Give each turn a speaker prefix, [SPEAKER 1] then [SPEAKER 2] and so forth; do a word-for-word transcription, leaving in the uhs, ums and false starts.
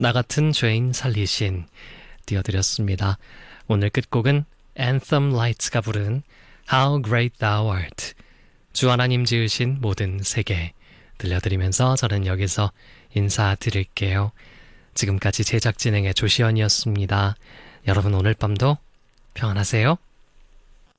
[SPEAKER 1] 나 같은 죄인 살리신 띄워드렸습니다. 오늘 끝곡은 Anthem Lights가 부른 How Great Thou Art, 주 하나님 지으신 모든 세계 들려드리면서 저는 여기서 인사드릴게요. 지금까지 제작 진행의 조시연이었습니다. 여러분 오늘 밤도 평안하세요.